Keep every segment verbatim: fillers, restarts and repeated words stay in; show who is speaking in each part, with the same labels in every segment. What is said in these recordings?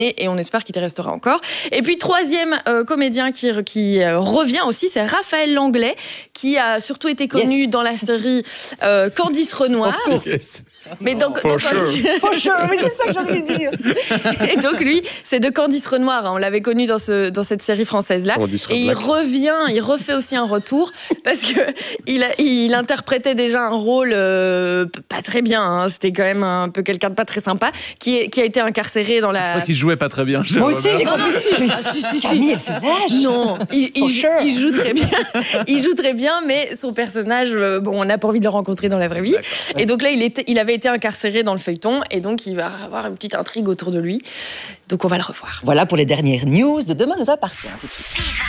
Speaker 1: et on espère qu'il y restera encore. Et puis troisième euh, comédien qui, qui euh, revient aussi, c'est Raphaël Langlais, qui a surtout été connu yes. dans la série euh, Candice Renoir.
Speaker 2: Yes.
Speaker 1: Mais donc,
Speaker 2: For
Speaker 1: donc
Speaker 2: sure.
Speaker 1: For sure, mais c'est ça que j'ai envie de dire. Et donc lui, c'est de Candice Renoir. Hein. On l'avait connu dans, ce, dans cette série française-là. Et il revient, il refait aussi un retour parce que il, a, il interprétait déjà un rôle euh, pas très bien. Hein. C'était quand même un peu quelqu'un de pas très sympa qui, est, qui a été incarcéré dans la.
Speaker 2: Je crois qu'il jouait pas très bien.
Speaker 3: Moi aussi, j'ai compris.
Speaker 1: Ah, si, si, si. Non, il, il, sure. il joue très bien. Il joue très bien, mais son personnage, euh, bon, on n'a pas envie de le rencontrer dans la vraie vie. Et donc là, il était, il avait été incarcéré dans le feuilleton et donc il va avoir une petite intrigue autour de lui. Donc on va le revoir.
Speaker 3: Voilà pour les dernières news de Demain nous appartient. Tout de suite.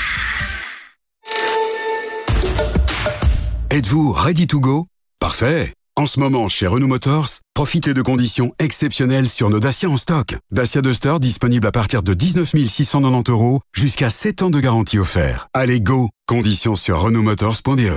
Speaker 4: Êtes-vous ready to go? Parfait. En ce moment, chez Renault Motors, profitez de conditions exceptionnelles sur nos Dacia en stock. Dacia Duster disponible à partir de dix-neuf mille six cent quatre-vingt-dix euros, jusqu'à sept ans de garantie offert. Allez, go! Conditions sur renault motors point d e.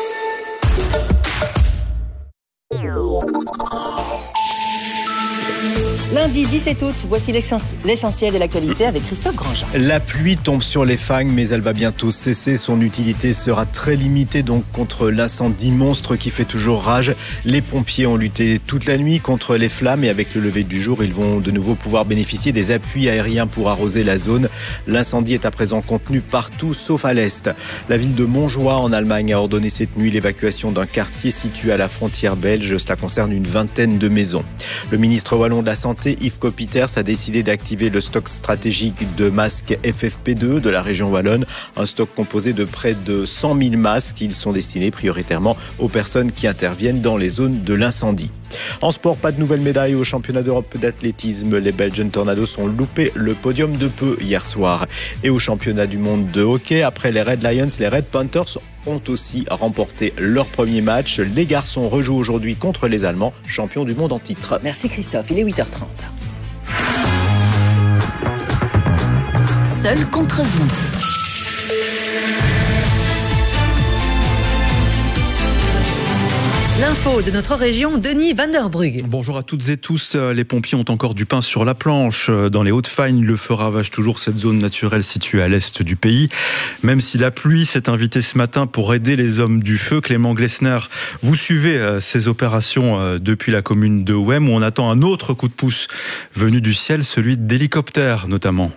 Speaker 3: Lundi dix-sept août, voici l'essentiel de l'actualité avec Christophe Grandjean.
Speaker 5: La pluie tombe sur les fagnes, mais elle va bientôt cesser. Son utilité sera très limitée donc contre l'incendie monstre qui fait toujours rage. Les pompiers ont lutté toute la nuit contre les flammes et avec le lever du jour, ils vont de nouveau pouvoir bénéficier des appuis aériens pour arroser la zone. L'incendie est à présent contenu partout sauf à l'est. La ville de Montjoie en Allemagne a ordonné cette nuit l'évacuation d'un quartier situé à la frontière belge. Cela concerne une vingtaine de maisons. Le ministre wallon de la Santé, Yves Copiters, a décidé d'activer le stock stratégique de masques F F P deux de la région wallonne. Un stock composé de près de cent mille masques. Ils sont destinés prioritairement aux personnes qui interviennent dans les zones de l'incendie. En sport, pas de nouvelles médailles au championnat d'Europe d'athlétisme. Les Belgian Tornadoes ont loupé le podium de peu hier soir. Et au championnat du monde de hockey, après les Red Lions, les Red Panthers ont aussi remporté leur premier match. Les garçons rejouent aujourd'hui contre les Allemands, champions du monde en titre.
Speaker 3: Merci Christophe, il est huit heures trente.
Speaker 6: Seul contre vous.
Speaker 3: L'info de notre région, Denis Van der Brugge.
Speaker 2: Bonjour à toutes et tous. Les pompiers ont encore du pain sur la planche. Dans les Hautes-Fagnes, le feu ravage toujours cette zone naturelle située à l'est du pays. Même si la pluie s'est invitée ce matin pour aider les hommes du feu, Clément Glessner, vous suivez ces opérations depuis la commune de Wem, où on attend un autre coup de pouce venu du ciel, celui d'hélicoptères notamment.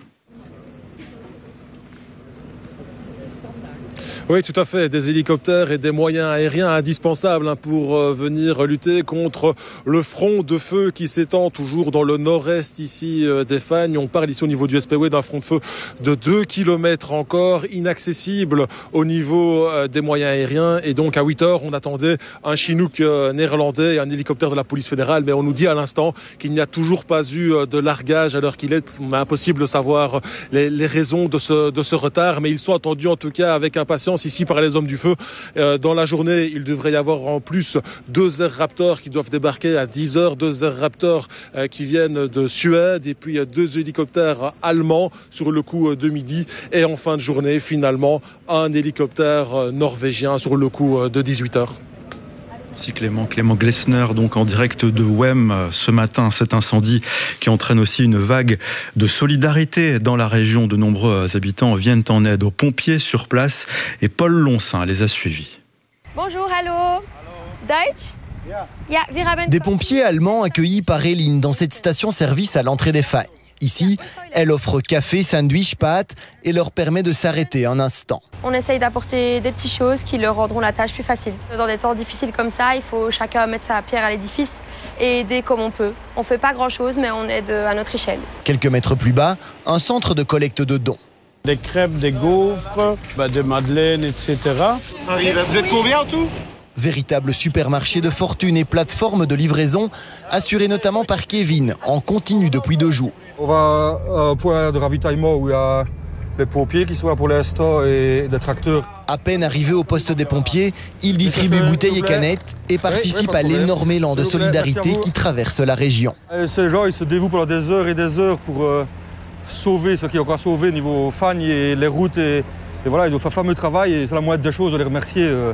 Speaker 7: Oui, tout à fait. Des hélicoptères et des moyens aériens indispensables pour venir lutter contre le front de feu qui s'étend toujours dans le nord-est ici des Fagnes. On parle ici au niveau du S P W d'un front de feu de deux kilomètres encore, inaccessible au niveau des moyens aériens. Et donc à huit heures, on attendait un Chinook néerlandais et un hélicoptère de la police fédérale. Mais on nous dit à l'instant qu'il n'y a toujours pas eu de largage à l'heure qu'il est. C'est impossible de savoir les, les raisons de ce, de ce retard. Mais ils sont attendus en tout cas avec impatience ici par les hommes du feu. Euh, dans la journée, il devrait y avoir en plus deux Air Raptors qui doivent débarquer à dix heures, deux Air Raptors euh, qui viennent de Suède et puis deux hélicoptères allemands sur le coup de midi et en fin de journée, finalement, un hélicoptère norvégien sur le coup de dix-huit heures.
Speaker 2: Merci Clément. Clément Glessner, donc en direct de Wem ce matin, cet incendie qui entraîne aussi une vague de solidarité dans la région. De nombreux habitants viennent en aide aux pompiers sur place et Paul Lonsin les a suivis.
Speaker 8: Bonjour, hallo. Deutsch? Ja, wir haben...
Speaker 9: Des pompiers allemands accueillis par Eline dans cette station-service à l'entrée des Fagnes. Ici, elle offre café, sandwich, pâtes et leur permet de s'arrêter un instant.
Speaker 8: On essaye d'apporter des petites choses qui leur rendront la tâche plus facile. Dans des temps difficiles comme ça, il faut chacun mettre sa pierre à l'édifice et aider comme on peut. On ne fait pas grand-chose, mais on aide à notre échelle.
Speaker 9: Quelques mètres plus bas, un centre de collecte de dons.
Speaker 10: Des crêpes, des gaufres, bah des madeleines, et cetera.
Speaker 11: Vous êtes combien en tout ?
Speaker 9: Véritable supermarché de fortune et plateforme de livraison, assuré notamment par Kevin, en continu depuis deux jours.
Speaker 12: On va à un point de ravitaillement où il y a les pompiers qui sont là pour l'instant et des tracteurs.
Speaker 9: À peine arrivé au poste des pompiers, il distribue bouteilles et canettes et participe à l'énorme élan de solidarité qui traverse la région.
Speaker 12: Et ces gens, ils se dévouent pendant des heures et des heures pour euh, sauver ce qui est encore sauvé au niveau Fagnes et les routes. Et, et voilà, ils ont fait un fameux travail et c'est la moindre des choses de les remercier. Euh,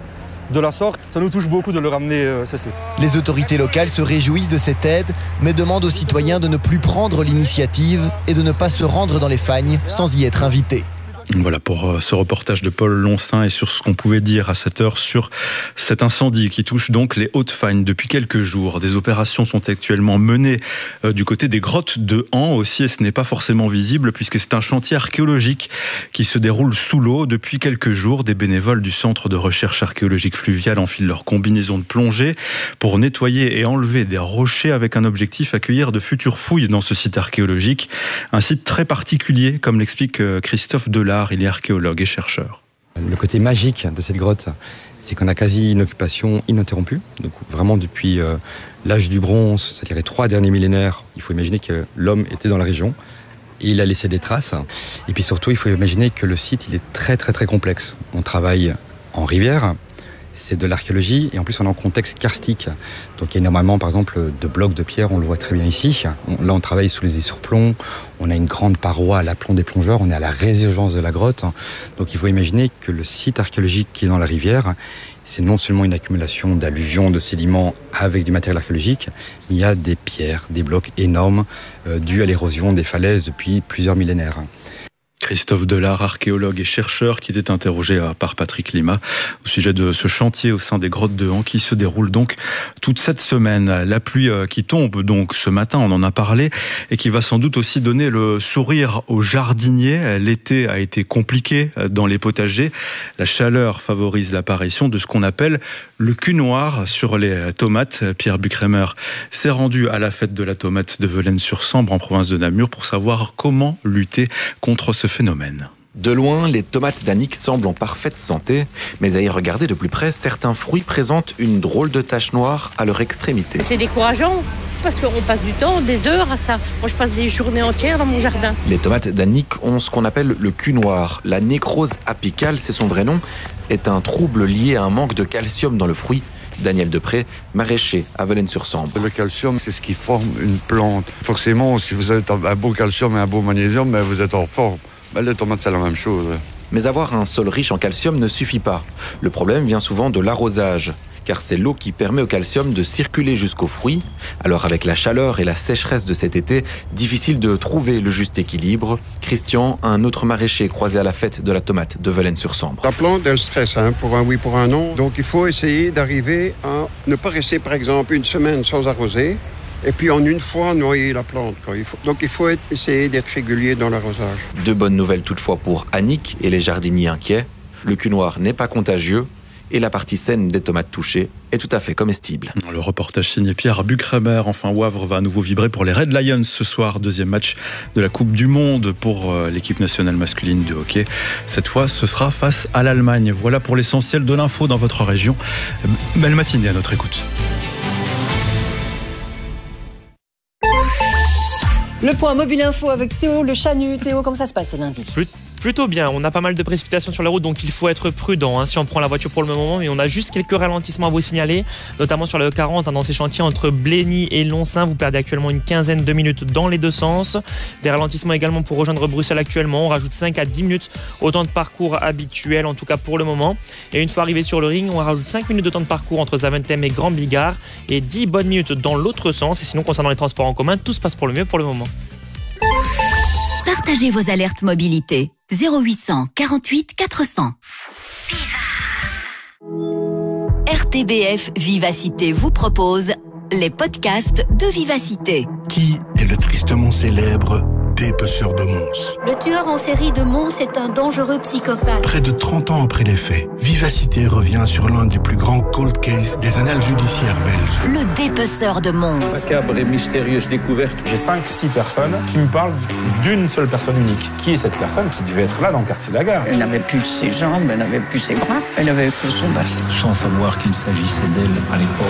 Speaker 12: de la sorte, ça nous touche beaucoup de le ramener euh, cessé.
Speaker 9: Les autorités locales se réjouissent de cette aide, mais demandent aux citoyens de ne plus prendre l'initiative et de ne pas se rendre dans les fagnes sans y être invités.
Speaker 2: Voilà pour ce reportage de Paul Lonsin et sur ce qu'on pouvait dire à cette heure sur cet incendie qui touche donc les Hautes-Fagnes depuis quelques jours. Des opérations sont actuellement menées du côté des grottes de Han aussi, et ce n'est pas forcément visible puisque c'est un chantier archéologique qui se déroule sous l'eau depuis quelques jours. Des bénévoles du Centre de recherche archéologique fluviale enfilent leur combinaison de plongée pour nettoyer et enlever des rochers avec un objectif, accueillir de futures fouilles dans ce site archéologique. Un site très particulier, comme l'explique Christophe Delard. Il est archéologue et chercheur.
Speaker 6: Le côté magique de cette grotte, c'est qu'on a quasi une occupation ininterrompue. Donc vraiment depuis euh, l'âge du bronze, c'est-à-dire les trois derniers millénaires, il faut imaginer que l'homme était dans la région et il a laissé des traces. Et puis surtout, il faut imaginer que le site, il est très très très complexe. On travaille en rivière, c'est de l'archéologie et en plus on est en contexte karstique. Donc il y a énormément par exemple de blocs de pierre, on le voit très bien ici. On, là on travaille sous les surplombs, on a une grande paroi à l'aplomb des plongeurs, on est à la résurgence de la grotte. Donc il faut imaginer que le site archéologique qui est dans la rivière, c'est non seulement une accumulation d'alluvions, de sédiments avec du matériel archéologique, mais il y a des pierres, des blocs énormes euh, dus à l'érosion des falaises depuis plusieurs millénaires.
Speaker 2: Christophe Delard, archéologue et chercheur, qui était interrogé par Patrick Lima au sujet de ce chantier au sein des grottes de Han qui se déroule donc toute cette semaine. La pluie qui tombe donc ce matin, on en a parlé, et qui va sans doute aussi donner le sourire aux jardiniers. L'été a été compliqué dans les potagers. La chaleur favorise l'apparition de ce qu'on appelle le cul noir sur les tomates. Pierre Buchremer s'est rendu à la fête de la tomate de Velaines-sur-Sambre en province de Namur pour savoir comment lutter contre ce phénomène.
Speaker 13: De loin, les tomates d'Annick semblent en parfaite santé, mais à y regarder de plus près, certains fruits présentent une drôle de tache noire à leur extrémité.
Speaker 14: C'est décourageant, parce qu'on passe du temps, des heures à ça. Moi, je passe des journées entières dans mon jardin.
Speaker 13: Les tomates d'Annick ont ce qu'on appelle le cul noir. La nécrose apicale, c'est son vrai nom, est un trouble lié à un manque de calcium dans le fruit. Daniel Depré, maraîcher à Velaines-sur-Sambre.
Speaker 15: Le calcium, c'est ce qui forme une plante. Forcément, si vous avez un beau calcium et un beau magnésium, ben vous êtes en forme. Ben les tomates, c'est la même chose.
Speaker 13: Mais avoir un sol riche en calcium ne suffit pas. Le problème vient souvent de l'arrosage, car c'est l'eau qui permet au calcium de circuler jusqu'aux fruits. Alors avec la chaleur et la sécheresse de cet été, difficile de trouver le juste équilibre. Christian, un autre maraîcher croisé à la fête de la tomate de Velaines-sur-Sambre.
Speaker 16: La plante, elle stresse, hein, pour un oui, pour un non. Donc il faut essayer d'arriver à ne pas rester par exemple une semaine sans arroser, et puis en une fois noyer la plante. Quoi. Il faut, donc il faut être, essayer d'être régulier dans l'arrosage.
Speaker 13: De bonnes nouvelles toutefois pour Annick et les jardiniers inquiets. Le cul noir n'est pas contagieux et la partie saine des tomates touchées est tout à fait comestible.
Speaker 2: Le reportage signé Pierre Buchremer. Enfin, Wavre va à nouveau vibrer pour les Red Lions ce soir. Deuxième match de la Coupe du Monde pour l'équipe nationale masculine de hockey. Cette fois, ce sera face à l'Allemagne. Voilà pour l'essentiel de l'info dans votre région. Belle matinée à notre écoute.
Speaker 3: Le point mobile info avec Théo Le Chanu. Théo, comment ça se passe ce lundi ?
Speaker 17: Plutôt bien, on a pas mal de précipitations sur la route, donc il faut être prudent hein, si on prend la voiture pour le moment, mais on a juste quelques ralentissements à vous signaler, notamment sur le E quarante, hein, dans ces chantiers entre Blény et Lonsin, vous perdez actuellement une quinzaine de minutes dans les deux sens. Des ralentissements également pour rejoindre Bruxelles actuellement, on rajoute cinq à dix minutes au temps de parcours habituel, en tout cas pour le moment. Et une fois arrivé sur le ring, on rajoute cinq minutes de temps de parcours entre Zaventem et Grand Bigard et dix bonnes minutes dans l'autre sens. Et sinon, concernant les transports en commun, tout se passe pour le mieux pour le moment.
Speaker 18: Partagez vos alertes mobilité. zéro huit cent quarante-huit quatre cents. R T B F Vivacité vous propose les podcasts de Vivacité.
Speaker 19: Qui est le tristement célèbre dépeceur de Mons?
Speaker 20: Le tueur en série de Mons est un dangereux psychopathe.
Speaker 19: Près de trente ans après les faits, Vivacité revient sur l'un des plus grands cold cases des annales judiciaires belges.
Speaker 18: Le dépeceur de Mons.
Speaker 21: Macabre et mystérieuse découverte.
Speaker 22: J'ai cinq six personnes qui me parlent d'une seule personne unique. Qui est cette personne qui devait être là dans le quartier de la gare?
Speaker 23: Elle n'avait plus ses jambes, elle n'avait plus ses bras, elle n'avait que son bassin.
Speaker 24: Sans savoir qu'il s'agissait d'elle à l'époque.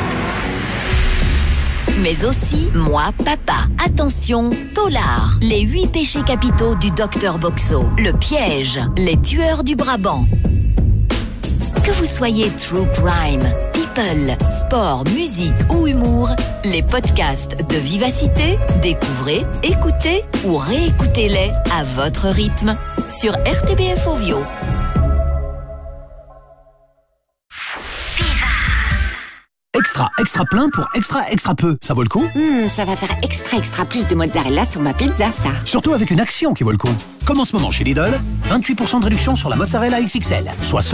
Speaker 18: Mais aussi Moi Papa. Attention, Tolard. Les huit péchés capitaux du docteur Boxo. Le piège. Les tueurs du Brabant. Que vous soyez true crime, people, sport, musique ou humour, les podcasts de Vivacité, découvrez, écoutez ou réécoutez-les à votre rythme sur R T B F Ovio.
Speaker 1: Extra, extra plein pour extra, extra peu. Ça vaut le coup?
Speaker 4: Mmh, ça va faire extra, extra plus de mozzarella sur ma pizza, ça.
Speaker 1: Surtout avec une action qui vaut le coup. Comme en ce moment chez Lidl, vingt-huit pour cent de réduction sur la mozzarella X X L, soit